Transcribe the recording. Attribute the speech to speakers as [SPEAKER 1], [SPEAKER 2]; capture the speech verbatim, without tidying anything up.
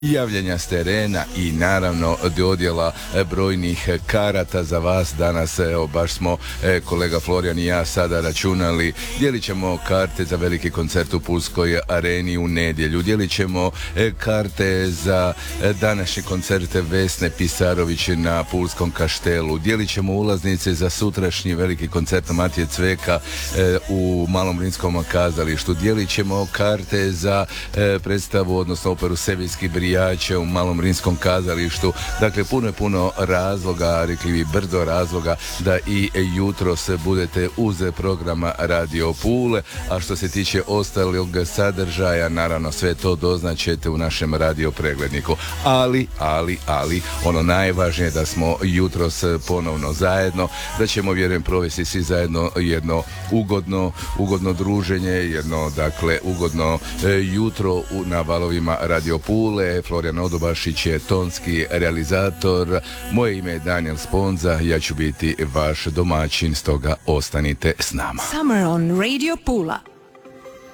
[SPEAKER 1] javljanja s terena i naravno dodjela brojnih karata za vas. Danas, evo, baš smo kolega Florijan i ja sada računali, dijelit ćemo karte za veliki koncert u Pulskoj areni u nedjelju, dijelit ćemo karte za današnji koncert Vesne Pisarović na Pulskom kaštelu, dijelit ćemo ulaznice za sutrašnji veliki koncert Matije Cveka u Malom Rimskom kazalištu, dijelit ćemo karte za predstavu, odnosno operu Seviljski brijače u Malom Rimskom kazalištu. Dakle, puno je puno razloga, rekli bi brdo razloga, da i jutros budete uz programa Radio Pule. A što se tiče ostalog sadržaja, naravno sve to doznaćete u našem radio pregledniku. Ali, ali, ali, ono najvažnije je da smo jutros ponovno zajedno, da ćemo, vjerujem, provesti svi zajedno jedno ugodno, ugodno druženje, jedno, dakle, ugodno e, jutro u, na valovima Radio Pule. Florijan Odobašić je tonski realizator. Moje ime je Daniel Sponza, ja ću biti vaš domaćin, stoga ostanite s nama.
[SPEAKER 2] Summer on Radio Pula.